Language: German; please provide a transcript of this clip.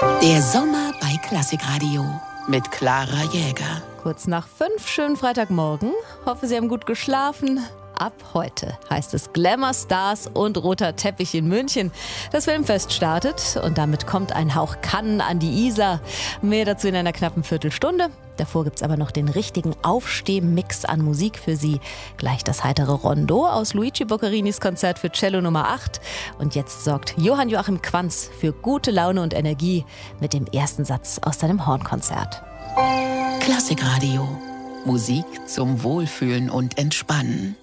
Der Sommer bei Klassikradio mit Clara Jäger. Kurz nach 5, schönen Freitagmorgen. Hoffe, Sie haben gut geschlafen. Ab heute heißt es Glamour Stars und roter Teppich in München. Das Filmfest startet und damit kommt ein Hauch Cannes an die Isar. Mehr dazu in einer knappen Viertelstunde. Davor gibt's aber noch den richtigen Aufstehmix an Musik für Sie. Gleich das heitere Rondo aus Luigi Boccarinis Konzert für Cello Nummer 8. Und jetzt sorgt Johann Joachim Quanz für gute Laune und Energie mit dem ersten Satz aus seinem Hornkonzert. Klassikradio. Musik zum Wohlfühlen und Entspannen.